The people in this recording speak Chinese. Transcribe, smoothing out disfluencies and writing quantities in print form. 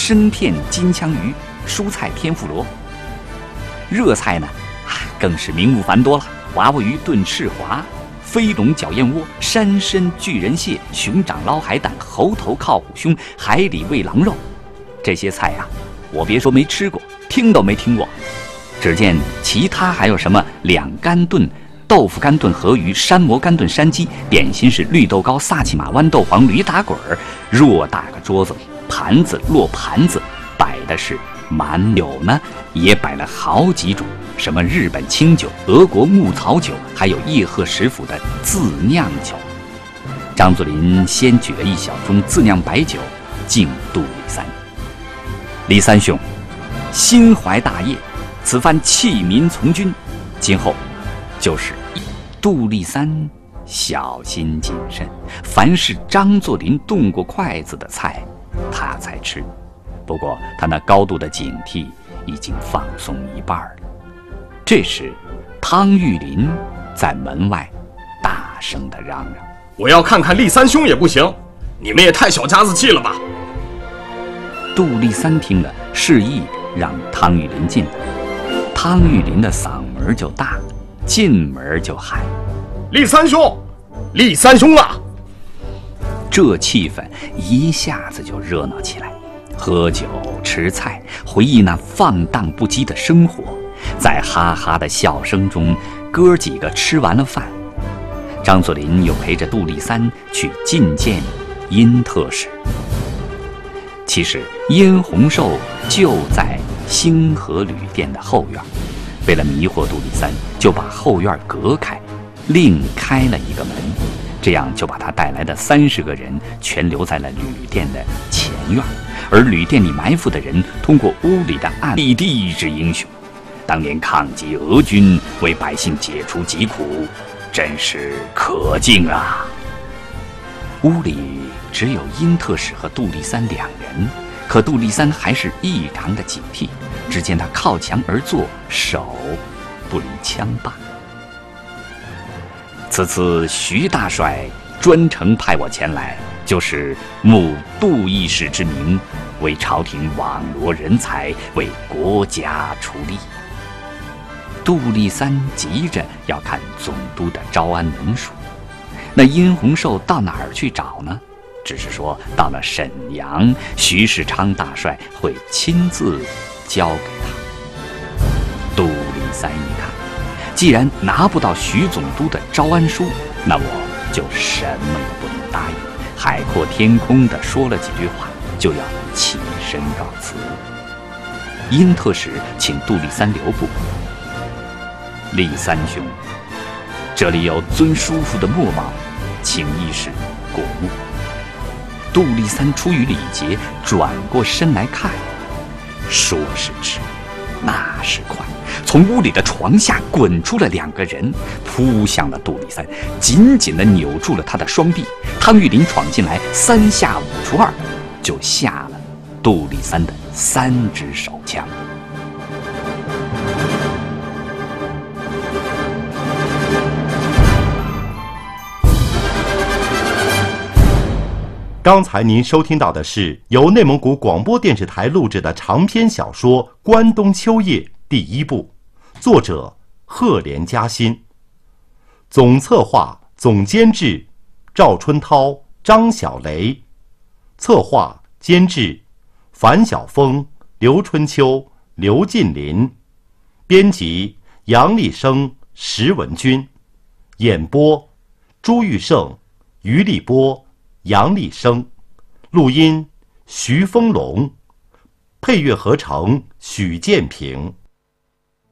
生片金枪鱼、蔬菜天妇罗。热菜呢，更是名目繁多了，娃娃鱼炖赤华、飞龙脚燕窝、山参巨人蟹、熊掌捞海胆、猴头靠虎胸、海里喂狼肉。这些菜啊，我别说没吃过，听都没听过。只见其他还有什么两干炖、豆腐干炖河鱼、山蘑干炖山鸡，点心是绿豆糕、萨其马、豌豆黄、驴打滚儿。偌大个桌子，盘子落盘子，摆的是满酒呢，也摆了好几种，什么日本清酒、俄国牧草酒，还有叶赫食府的自酿酒。张作霖先举了一小盅自酿白酒敬杜立三。李三兄心怀大业，此番弃民从军，今后就是杜立三小心谨慎，凡是张作霖动过筷子的菜，他才吃。不过他那高度的警惕已经放松一半了。这时，汤玉麟在门外大声地嚷嚷：“ 我要看看立三兄也不行，你们也太小家子气了吧！” 杜立三听了，示意让汤玉麟进来。汤玉麟的嗓门就大，进门就喊：“ 立三兄，立三兄啊！” 这气氛一下子就热闹起来，喝酒吃菜，回忆那放荡不羁的生活，在哈哈的笑声中，哥几个吃完了饭。张作霖又陪着杜立三去觐见殷特使。其实殷洪寿就在星河旅店的后院，为了迷惑杜立三，就把后院隔开，另开了一个门，这样就把他带来的30个人全留在了旅店的前院，而旅店里埋伏的人通过屋里的暗立地之英雄，当年抗击俄军，为百姓解除疾苦，真是可敬啊！屋里只有殷特使和杜立三2人，可杜立三还是异常的警惕。只见他靠墙而坐，手不离枪把。此次徐大帅专程派我前来，就是慕杜义士之名，为朝廷网罗人才，为国家出力。杜立三急着要看总督的招安文书，那殷洪寿到哪儿去找呢？只是说到了沈阳，徐世昌大帅会亲自交给他。杜立三一看，既然拿不到徐总督的招安书，那我就什么也不能答应，海阔天空地说了几句话，就要起身告辞。殷特使请杜立三留步。立三兄，这里有尊叔父的墨宝，请义士过目。杜立三出于礼节，转过身来看，说是迟，那是快，从屋里的床下滚出了2个人，扑向了杜立三，紧紧地扭住了他的双臂。汤玉麟闯进来，3下5除2，就下了杜立三的3支手枪。 刚才您收听到的是由内蒙古广播电视台录制的长篇小说《关东秋夜》第1部，作者赫连嘉欣，总策划、总监制赵春涛、张小雷，策划、监制樊晓峰、刘春秋、刘进林，编辑杨立生、石文军，演播朱玉胜、于立波、杨立生，录音徐丰龙，配乐合成许建平。